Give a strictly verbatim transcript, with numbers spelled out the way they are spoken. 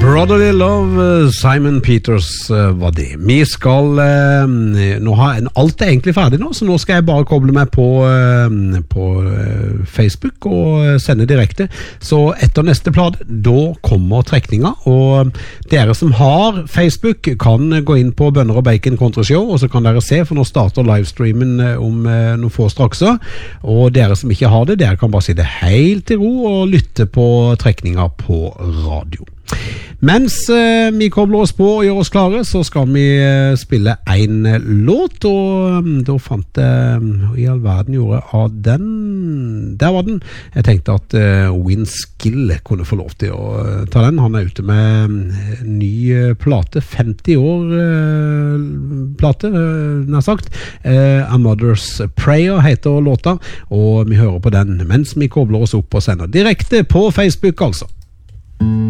Brotherly Love, Simon Peters var det. Vi skal eh, nå ha en, alt er egentlig ferdig nå, så nå skal jeg bare koble meg på, eh, på eh, Facebook og sende direkte. Så etter neste plad, da kommer trekninga, og dere som har Facebook kan gå inn på Bønner og Bacon Country Show, og så kan dere se, for nå starter livestreamen om eh, noen få straks. Og dere som ikke har det, dere kan bare sitte helt i ro og lytte på trekninga på radio. Mens eh, vi kobler oss på og gjør oss klare, så skal vi eh, spille en låt, og um, da fant jeg uh, i all verden gjorde av den. Der var den. Jeg tenkte at uh, Win Skill kunne få lov til å uh, ta den. Han er ute med uh, ny uh, plate, femti år uh, plate, uh, nær sagt. Uh, A Mother's Prayer heter låta, og vi hører på den mens vi kobler oss opp og sender direkte på Facebook, altså.